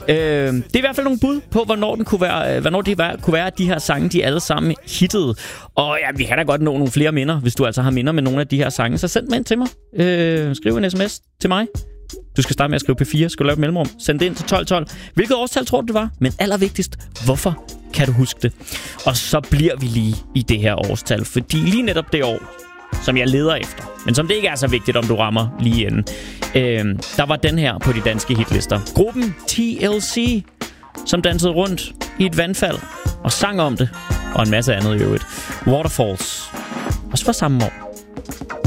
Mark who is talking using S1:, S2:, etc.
S1: Det er i hvert fald nogle bud på, hvornår det kunne være, at de her sange, de alle sammen hittede. Og ja, vi kan da godt nå nogle flere minder, hvis du altså har minder med nogle af de her sange. Så send dem ind til mig. Skriv en sms til mig. Du skal starte med at skrive P4, skal du lave et mellemrum. Send det ind til 1212. Hvilket årstal tror du, det var? Men allervigtigst, hvorfor kan du huske det? Og så bliver vi lige i det her årstal, fordi lige netop det år, som jeg leder efter, men som det ikke er så vigtigt, om du rammer lige inden, der var den her på de danske hitlister. Gruppen TLC, som dansede rundt i et vandfald og sang om det, og en masse andet i øvrigt. Waterfalls. Også fra samme år.